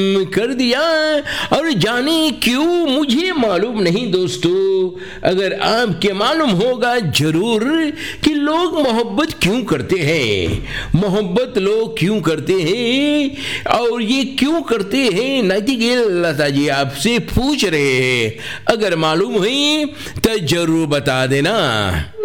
कर दिया, और जाने क्यों मुझे मालूम नहीं दोस्तों। अगर आपके मालूम होगा जरूर कि लोग मोहब्बत क्यों करते हैं, मोहब्बत लोग क्यों करते हैं, और ये क्यों करते हैं नाइटिंगेल लता जी आपसे पूछ रहे हैं। अगर मालूम है तो जरूर बता देना।